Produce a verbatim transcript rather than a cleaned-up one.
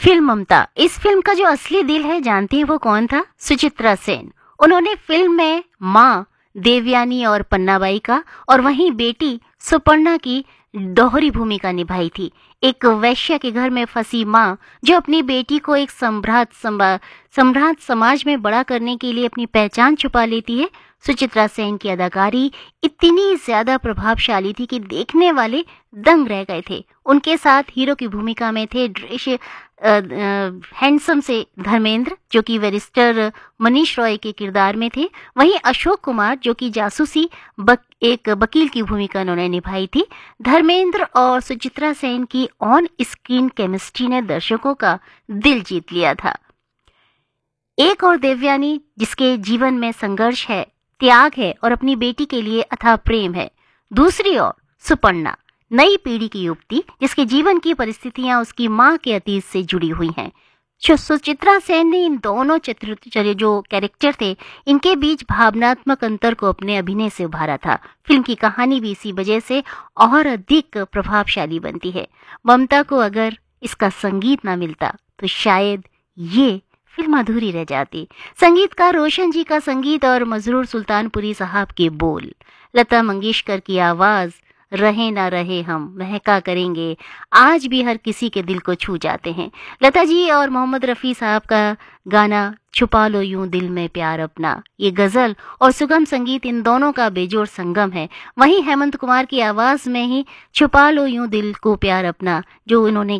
Film ममता, इस film का जो असली दिल है जानती हैं वो कौन था? सुचित्रा सेन। उन्होंने फिल्म में माँ देवयानी और पन्नाबाई का और वहीं बेटी सुपर्णा की दोहरी भूमिका निभाई थी। एक वैश्य के घर में फंसी माँ जो अपनी बेटी को एक सम्राट समा- सम्राट समाज में बड़ा करने के लिए अपनी पहचान छुपा लेती है। सुचित्रा सेन की अदाकारी इतनी ज्यादा प्रभावशाली थी कि देखने वाले दंग रह गए थे। उनके साथ हीरो की भूमिका में थे दृश्य हैंडसम से धर्मेंद्र जो कि बैरिस्टर मनीष रॉय के किरदार में थे। वहीं अशोक कुमार जो कि जासूसी बक, एक वकील की भूमिका उन्होंने निभाई थी। धर्मेंद्र और सुचित्रा सेन की ऑन स्क्रीन केमिस्ट्री ने दर्शकों का दिल जीत लिया था। एक और देवयानी जिसके जीवन में संघर्ष है, त्याग है और अपनी बेटी के लिए अथाह प्रेम है। दूसरी ओर सुपर्णा, नई पीढ़ी की युवती जिसके जीवन की परिस्थितियां उसकी मां के अतीत से जुड़ी हुई हैं। जो सुचित्रा सेन ने इन दोनों चित्र जो कैरेक्टर थे इनके बीच भावनात्मक अंतर को अपने अभिनय से उभारा था। फिल्म की कहानी भी इसी वजह से और अधिक प्रभावशाली बनती है। ममता को अगर इसका संगीत ना मिलता तो शायद ये फिल्म अधूरी रह जाती। संगीतकार रोशन जी का संगीत और मजरूर सुल्तानपुरी साहब के बोल, लता मंगेशकर की आवाज, रहे ना रहे हम महका करेंगे, आज भी हर किसी के दिल को छू जाते हैं। लता जी और मोहम्मद रफ़ी साहब का गाना छुपा लो यूं दिल में प्यार अपना, ये गजल और सुगम संगीत इन दोनों का बेजोड़ संगम है। वहीं हेमंत कुमार की आवाज में ही छुपा लो यूं दिल को प्यार अपना जो इन्होंने